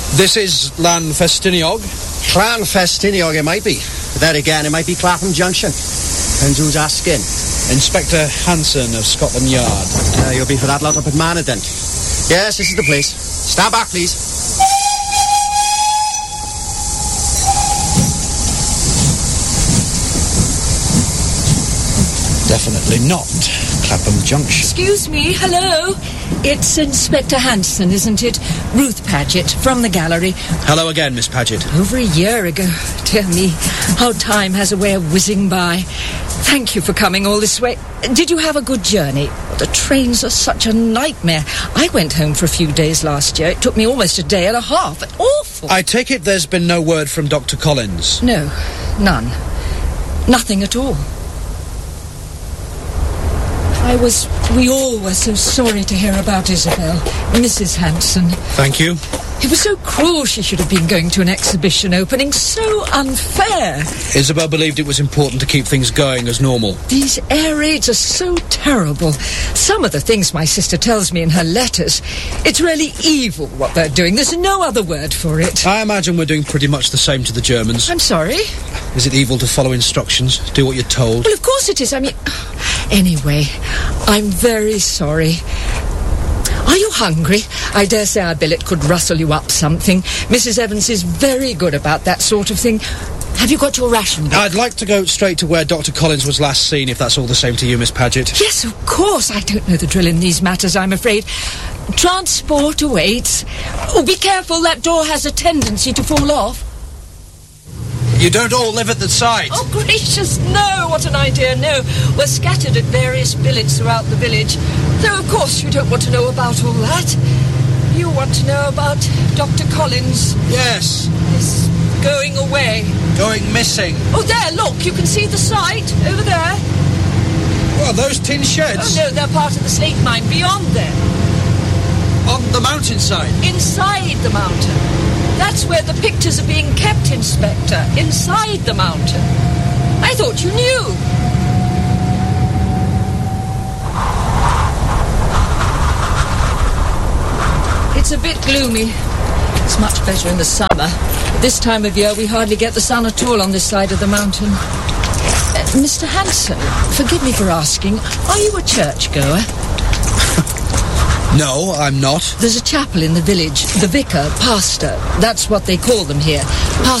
This is Llanfestiniog. Llanfestiniog it might be. But then again, it might be Clapham Junction. Depends who's asking. Inspector Hanson of Scotland Yard. You'll be for that lot up at Manadent. Yes, this is the place. Stand back, please. Definitely not Clapham Junction. Excuse me, hello. It's Inspector Hanson, isn't it? Ruth Paget, from the gallery. Hello again, Miss Paget. Over a year ago. Dear me, how time has a way of whizzing by. Thank you for coming all this way. Did you have a good journey? The trains are such a nightmare. I went home for a few days last year. It took me almost a day and a half. Awful. I take it there's been no word from Dr. Collins? No, none. Nothing at all. We all were so sorry to hear about Isabel, Mrs. Hanson. Thank you. It was so cruel she should have been going to an exhibition opening. So unfair. Isabel believed it was important to keep things going as normal. These air raids are so terrible. Some of the things my sister tells me in her letters, it's really evil what they're doing. There's no other word for it. I imagine we're doing pretty much the same to the Germans. I'm sorry? Is it evil to follow instructions, do what you're told? Well, of course it is. I mean, anyway, I'm very sorry. Are you hungry? I dare say our billet could rustle you up something. Mrs. Evans is very good about that sort of thing. Have you got your ration book? I'd like to go straight to where Dr. Collins was last seen, if that's all the same to you, Miss Paget. Yes, of course. I don't know the drill in these matters, I'm afraid. Transport awaits. Oh, be careful. That door has a tendency to fall off. You don't all live at the site? Oh, gracious, no. What an idea, no. We're scattered at various billets throughout the village. Though, of course, you don't want to know about all that. You want to know about Dr. Collins. Yes. He's going away. Going missing. Oh, there, look. You can see the site over there. Well, those tin sheds. Oh, no, they're part of the slate mine beyond there. On the mountainside? Inside the mountain. That's where the pictures are being kept, Inspector. Inside the mountain. I thought you knew. It's a bit gloomy. It's much better in the summer. This time of year, we hardly get the sun at all on this side of the mountain. Mr. Hanson, forgive me for asking, are you a churchgoer? No, I'm not. There's a chapel in the village. The vicar, pastor, that's what they call them here.